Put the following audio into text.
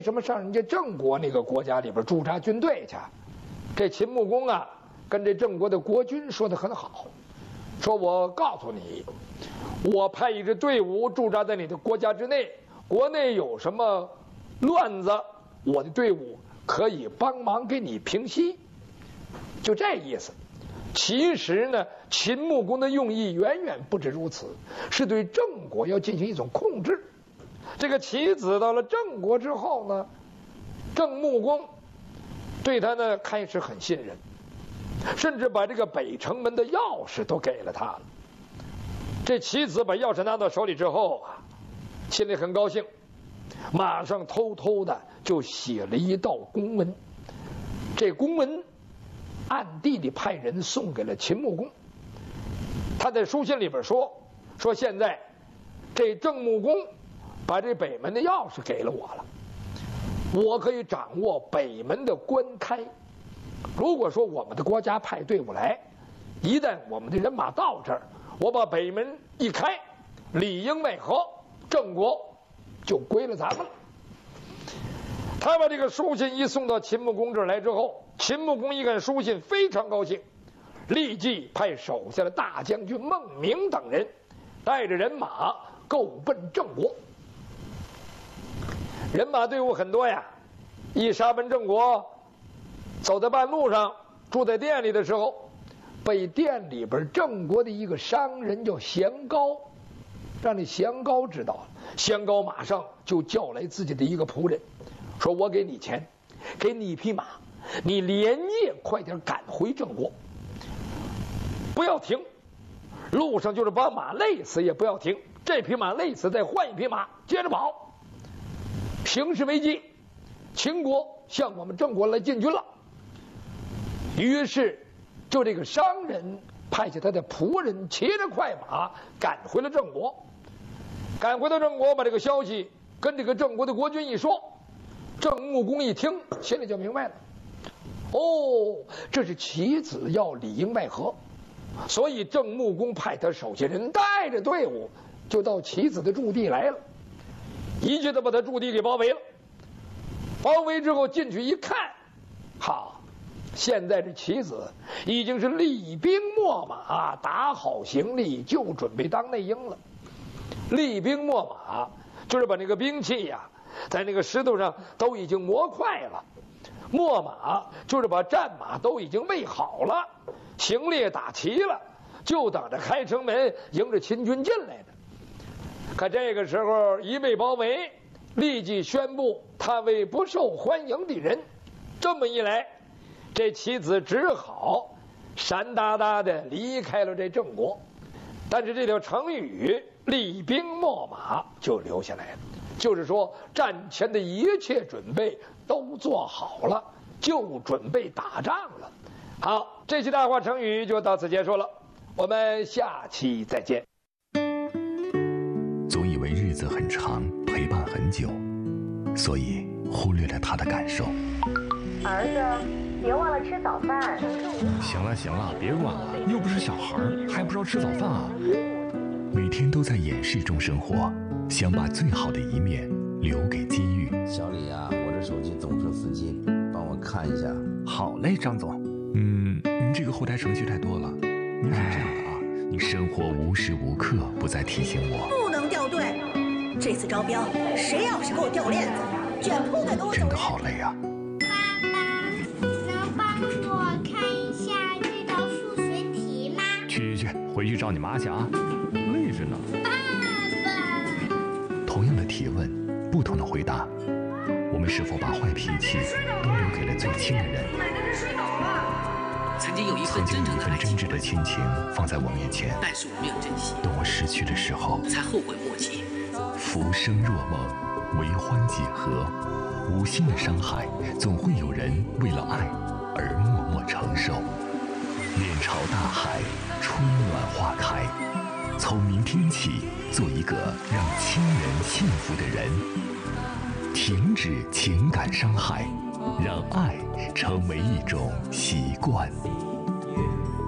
什么上人家郑国那个国家里边驻扎军队去？这秦穆公啊，跟这郑国的国君说得很好，说我告诉你，我派一支队伍驻扎在你的国家之内，国内有什么乱子，我的队伍可以帮忙给你平息，就这意思。其实呢，秦穆公的用意远远不止如此，是对郑国要进行一种控制。这个棋子到了郑国之后呢，郑穆公对他呢开始很信任，甚至把这个北城门的钥匙都给了他了。这棋子把钥匙拿到手里之后啊，心里很高兴，马上偷偷的就写了一道公文。这公文暗地里派人送给了秦穆公。他在书信里边说现在这郑穆公把这北门的钥匙给了我了，我可以掌握北门的关开。如果说我们的国家派队伍来，一旦我们的人马到这儿，我把北门一开，里应外合，郑国就归了咱们了。他把这个书信一送到秦穆公这儿来之后，秦穆公一看书信非常高兴，立即派手下的大将军孟明等人带着人马够奔郑国。人马队伍很多呀，一杀奔郑国，走在半路上，住在店里的时候，被店里边郑国的一个商人叫咸高，让这咸高知道了。咸高马上就叫来自己的一个仆人，说我给你钱，给你一匹马，你连夜快点赶回郑国，不要停，路上就是把马累死也不要停，这匹马累死再换一匹马接着跑。形势危机，秦国向我们郑国来进军了。于是就这个商人派下他的仆人骑着快马赶回了郑国。赶回到郑国，把这个消息跟这个郑国的国君一说，郑穆公一听心里就明白了，哦，这是棋子要里应外合，所以郑穆公派他手下人带着队伍就到棋子的驻地来了，一下子把他驻地给包围了。包围之后进去一看，好，现在这棋子已经是厉兵秣马，打好行李，就准备当内应了。厉兵秣马就是把那个兵器呀，在那个石头上都已经磨快了，秣马就是把战马都已经喂好了，行列打齐了，就等着开城门迎着秦军进来的。可这个时候一被包围，立即宣布他为不受欢迎的人。这么一来，这棋子只好闪哒哒的离开了这郑国。但是这条成语厉兵秣马就留下来了，就是说战前的一切准备都做好了，就准备打仗了。好，这期大话成语就到此结束了，我们下期再见。 总以为日子很长，陪伴很久，所以忽略了他的感受。 儿子，别忘了吃早饭。 行了行了，别管了，又不是小孩，还不知道吃早饭啊？ 每天都在掩饰中生活，想把最好的一面留给机遇。 小李啊，我这手机总出司机，帮我看一下。 好嘞，张总。 您这个后台程序太多了。您是这样的啊，你生活无时无刻不在提醒我， 不能掉队。这次招标，谁要是给我掉链子，卷铺盖都我走人。 真的好累啊。 去，回去找你妈去啊，累着呢。 爸爸， 同样的提问，不同的回答，我们是否把坏脾气都留给了最亲的人？ 曾经有一份真挚的亲情放在我面前， 但是我没有珍惜。 等我失去的时候， 才后悔莫及。 浮生若梦，为欢几何？无心的伤害，总会有人为了爱而默默承受。面朝大海，春暖花开。从明天起，做一个让亲人幸福的人。停止情感伤害，让爱成为一种习惯。